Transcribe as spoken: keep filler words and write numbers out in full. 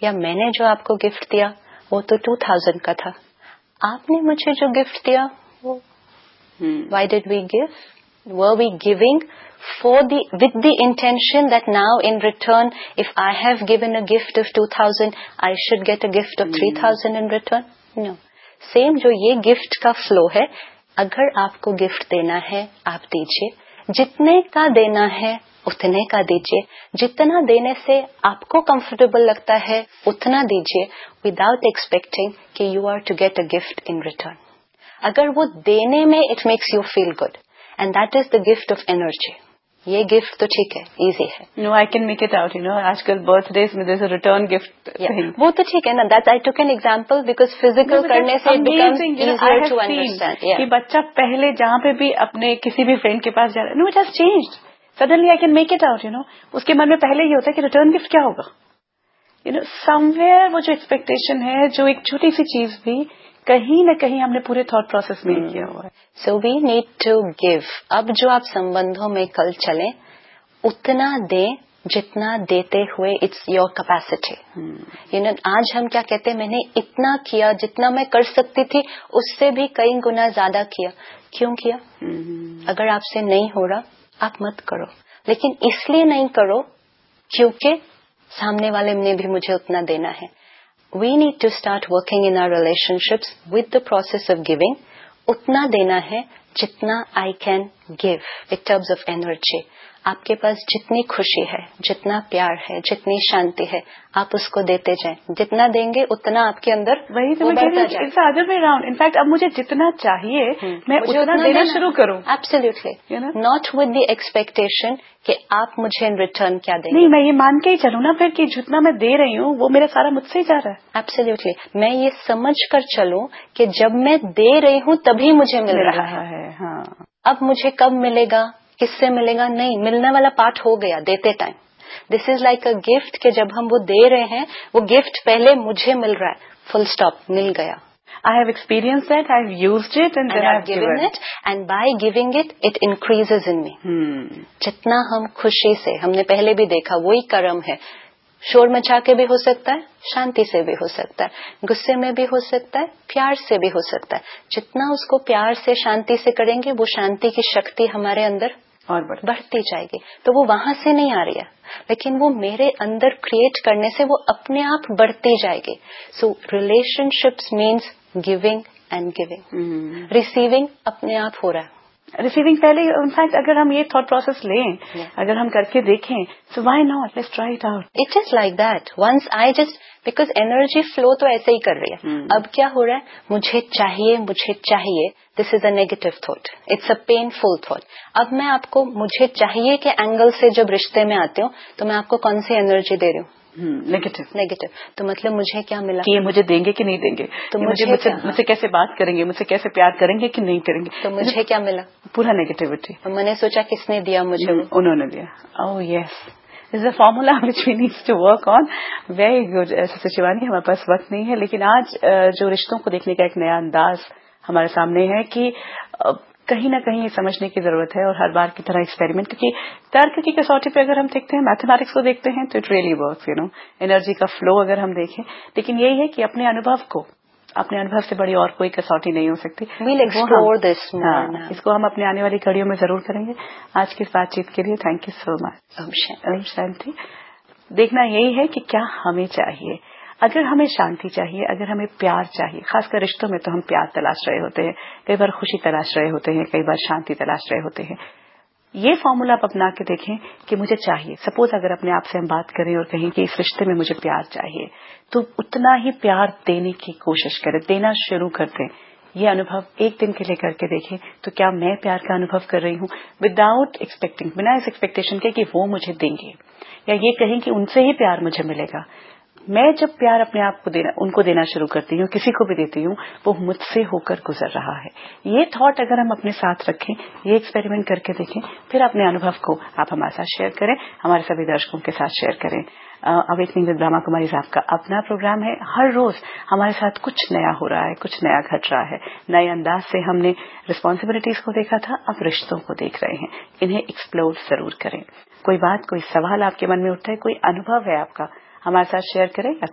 या मैंने जो आपको गिफ्ट दिया वो तो टू थाउजेंड का था, आपने मुझे जो गिफ्ट दिया वो why did we give? Were we giving for the with the intention that now in return if I have given a gift of two thousand I should get a gift of three thousand in return? No. Same जो ये gift का flow है, अगर आपको gift देना है आप दीजिए, जितने का देना है उतने का दीजिए, जितना देने से आपको comfortable लगता है उतना दीजिए, without expecting कि you are to get a gift in return. अगर वो देने में it makes you feel good and that is the gift of energy. ये गिफ्ट तो ठीक है, इजी है. No I can make it out, you know आजकल बर्थडेज में there is a return gift thing. वो तो ठीक है ना, that I took an example because physical करने से it becomes easier to understand कि बच्चा पहले जहाँ पे भी अपने किसी भी फ्रेंड के पास जा रहा है, no it has changed suddenly I can make it out, you know उसके मन में पहले ये होता है कि रिटर्न गिफ्ट क्या होगा, यू नो समवेयर वो जो एक्सपेक्टेशन है, जो एक छोटी सी चीज भी कहीं न कहीं हमने पूरे थॉट प्रोसेस में hmm. किया हुआ है. So we need to give. अब जो आप संबंधों में कल चले उतना दें जितना देते हुए it's your capacity. You know आज हम क्या कहते हैं, मैंने इतना किया जितना मैं कर सकती थी उससे भी कई गुना ज्यादा किया. क्यों किया? hmm. अगर आपसे नहीं हो रहा आप मत करो, लेकिन इसलिए नहीं करो क्योंकि सामने वाले ने भी मुझे उतना देना है. We need to start working in our relationships with the process of giving. उतना देना है जितना I can give in terms of energy. आपके पास जितनी खुशी है, जितना प्यार है, जितनी शांति है, आप उसको देते जाएं. जितना देंगे उतना आपके अंदर वही तो बढ़ता जाए. It's other way round. In fact अब मुझे जितना चाहिए hmm. मैं उतना, उतना देना शुरू करूं. Absolutely, you know, not with the expectation कि आप मुझे इन रिटर्न क्या देंगे. नहीं, मैं ये मान के ही चलूं ना फिर कि जितना मैं दे रही हूँ वो मेरा सारा मुझसे ही जा रहा है. एब्सोल्युटली, मैं ये समझ कर चलूं कि जब मैं दे रही हूँ तभी मुझे मिल, मिल रहा, रहा है. हाँ. अब मुझे कब मिलेगा, किससे मिलेगा, नहीं, मिलने वाला पार्ट हो गया देते time. This is like a gift कि जब हम वो दे रहे हैं वो गिफ्ट पहले मुझे मिल रहा है. फुल स्टॉप, मिल गया. I have experienced that, I have used it and, and then I have given, given it and by giving it it increases in me. hmm. जितना हम खुशी से, हमने पहले भी देखा वही कर्म है, शोर मचा के भी हो सकता है, शांति से भी हो सकता है, गुस्से में भी हो सकता है, प्यार से भी हो सकता है. जितना उसको प्यार से शांति से करेंगे वो शांति की शक्ति हमारे अंदर और बढ़ती जाएगी. तो वो वहां से नहीं आ रही है, लेकिन वो मेरे अंदर क्रिएट करने से वो अपने आप बढ़ती जाएगी. सो relationships means giving and giving. Receiving अपने आप हो रहा है. रिसीविंग पहले, इनफैक्ट अगर हम ये थॉट प्रोसेस लें, yeah. अगर हम करके देखें, so why not, let's try it out. It is like that. Once I just, because energy flow तो ऐसे ही कर रही है. hmm. अब क्या हो रहा है, मुझे चाहिए, मुझे चाहिए, this is a negative thought, it's a painful thought. अब मैं आपको मुझे चाहिए के एंगल से जब रिश्ते में आती हूँ तो मैं आपको कौन सी एनर्जी दे रही हूँ? नेगेटिव. नेगेटिव. तो मतलब मुझे क्या मिला कि ये मुझे देंगे कि नहीं देंगे, तो मुझे मुझसे मुझसे कैसे बात करेंगे, मुझसे कैसे प्यार करेंगे कि नहीं करेंगे, तो मुझे क्या मिला? पूरा नेगेटिविटी. और मैंने सोचा किसने दिया मुझे? उन्होंने दिया. Oh yes, is a formula which we needs to work on. Very good. Shivani, हमारे पास वक्त नहीं है, लेकिन आज जो रिश्तों को देखने का एक नया अंदाज हमारे सामने है कि कहीं ना कहीं समझने की जरूरत है और हर बार की तरह एक्सपेरिमेंट, क्योंकि तर्क की कसौटी पे अगर हम देखते हैं, मैथमेटिक्स को देखते हैं तो it really works, you know, energy का फ्लो अगर हम देखें. लेकिन यही है कि अपने अनुभव को, अपने अनुभव से बड़ी और कोई कसौटी नहीं हो सकती. We'll explore this more now. इसको हम अपने आने वाली कड़ियों में जरूर करेंगे. आज की इस बातचीत के लिए thank you so much. Om Shanti. देखना यही है कि क्या हमें चाहिए. अगर हमें शांति चाहिए, अगर हमें प्यार चाहिए, खासकर रिश्तों में तो हम प्यार तलाश रहे होते हैं, कई बार खुशी तलाश रहे होते हैं, कई बार शांति तलाश रहे होते हैं. ये फॉर्मूला आप अपना के देखें कि मुझे चाहिए. सपोज अगर अपने आप से हम बात करें और कहें कि इस रिश्ते में मुझे प्यार चाहिए, तो उतना ही प्यार देने की कोशिश करें, देना शुरू कर दें. ये अनुभव एक दिन के लिए करके देखें तो क्या मैं प्यार का अनुभव कर रही हूँ, विदाउट एक्सपेक्टिंग, बिना इस एक्सपेक्टेशन के कि वो मुझे देंगे, या ये कहें कि उनसे ही प्यार मुझे मिलेगा. मैं जब प्यार अपने आप को देना, उनको देना शुरू करती हूँ, किसी को भी देती हूँ, वो मुझसे होकर गुजर रहा है. ये थॉट अगर हम अपने साथ रखें, ये एक्सपेरिमेंट करके देखें, फिर अपने अनुभव को आप हमारे साथ शेयर करें, हमारे सभी दर्शकों के साथ शेयर करें. अवेकनिंग विद ब्रह्मा कुमारी आपका अपना प्रोग्राम है. हर रोज हमारे साथ कुछ नया हो रहा है, कुछ नया घट रहा है. नए अंदाज से हमने रिस्पॉन्सिबिलिटीज को देखा था, अब रिश्तों को देख रहे हैं. इन्हें एक्सप्लोर जरूर करें. कोई बात, कोई सवाल आपके मन में उठता है, कोई अनुभव है आपका, हमारे साथ शेयर करें.